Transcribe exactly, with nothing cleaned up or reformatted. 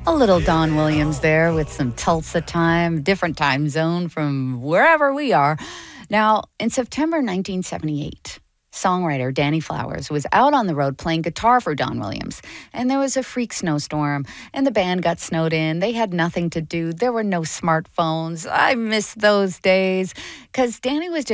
A little Don Williams there with some Tulsa time, different time zone from wherever we are. Now, in September nineteen seventy-eight, songwriter Danny Flowers was out on the road playing guitar for Don Williams, and there was a freak snowstorm, and the band got snowed in. They had nothing to do. There were no smartphones. I miss those days because Danny was just